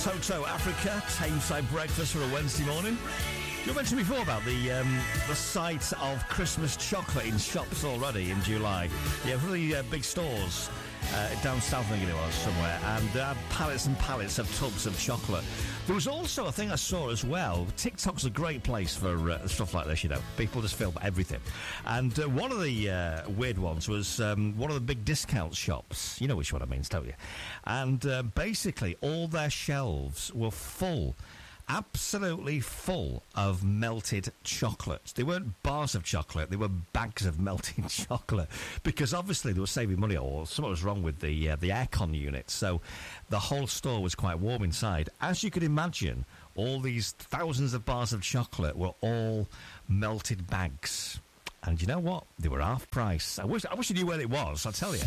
Toto Africa, Tameside breakfast for a Wednesday morning. You mentioned before about the sight of Christmas chocolate in shops already in July. Yeah, really big stores down south, I think it was, somewhere, and they had pallets and pallets of tubs of chocolate. There was also a thing I saw as well. TikTok's a great place for stuff like this, you know. People just film everything. And one of the weird ones was one of the big discount shops. You know which one I mean, don't you? And basically all their shelves were full, absolutely full of melted chocolates. They weren't bars of chocolate, they were bags of melted chocolate, because obviously they were saving money, or something was wrong with the aircon unit, so the whole store was quite warm inside. As you could imagine, all these thousands of bars of chocolate were all melted bags. And you know what? They were half price. I wish you knew where it was, I'll tell you.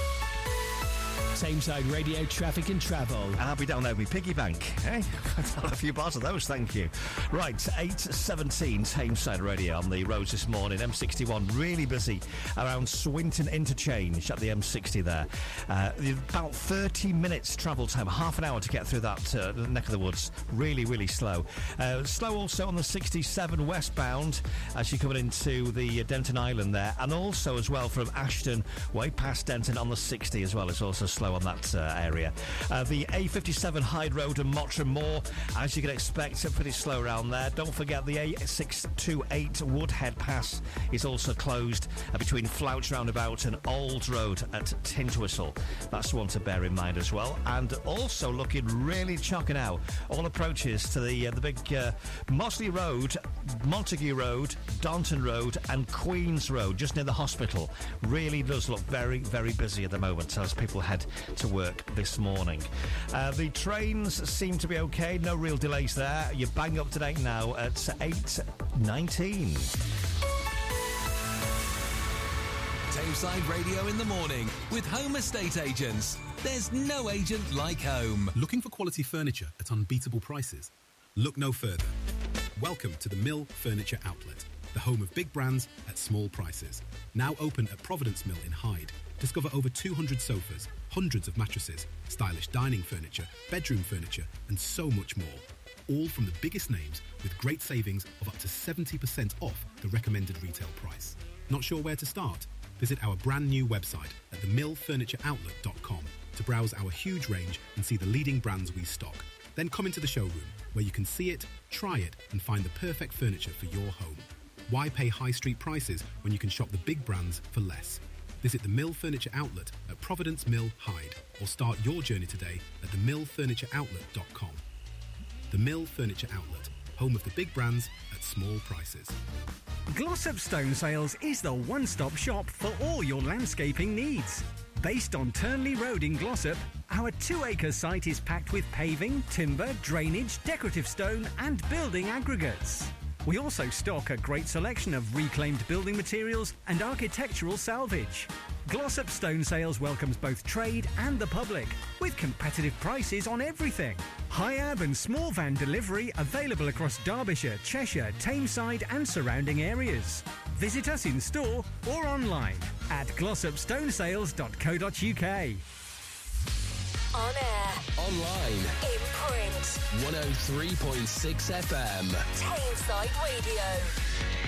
Tameside Radio Traffic and Travel. I'll be down there with my piggy bank. Eh? I've got a few bars of those, thank you. Right, 8:17 Tameside Radio on the roads this morning. M61 really busy around Swinton Interchange at the M60 there. About 30 minutes travel time, half an hour to get through that neck of the woods. Really, really slow. Slow also on the 67 westbound as you're coming into the Denton Island there, and also as well from Ashton way past Denton on the 60 as well. It's also slow on that area. The A57 Hyde Road and Mottram Moor, as you can expect, pretty slow around there. Don't forget the A628 Woodhead Pass is also closed between Flouch Roundabout and Old Road at Tintwistle. That's one to bear in mind as well. And also looking really chocking out, all approaches to the big Mosley Road, Montague Road, Darnton Road and Queen's Road, just near the hospital. Really does look very, very busy at the moment as people head to work this morning. The trains seem to be okay, no real delays there. You're bang up to date now at 8:19. Tameside Radio in the morning with Home Estate Agents. There's no agent like home. Looking for quality furniture at unbeatable prices? Look no further. Welcome to the Mill Furniture Outlet, the home of big brands at small prices. Now open at Providence Mill in Hyde. Discover over 200 sofas, hundreds of mattresses, stylish dining furniture, bedroom furniture, and so much more. All from the biggest names with great savings of up to 70% off the recommended retail price. Not sure where to start? Visit our brand new website at themillfurnitureoutlet.com to browse our huge range and see the leading brands we stock. Then come into the showroom where you can see it, try it, and find the perfect furniture for your home. Why pay high street prices when you can shop the big brands for less? Visit the Mill Furniture Outlet at Providence Mill, Hyde, or start your journey today at themillfurnitureoutlet.com. The Mill Furniture Outlet, home of the big brands at small prices. Glossop Stone Sales is the one-stop shop for all your landscaping needs. Based on Turnley Road in Glossop, our 2-acre site is packed with paving, timber, drainage, decorative stone and building aggregates. We also stock a great selection of reclaimed building materials and architectural salvage. Glossop Stone Sales welcomes both trade and the public, with competitive prices on everything. High-ab and small van delivery available across Derbyshire, Cheshire, Tameside and surrounding areas. Visit us in store or online at glossopstonesales.co.uk. On air. Online. In print. 103.6 FM. Tameside Radio.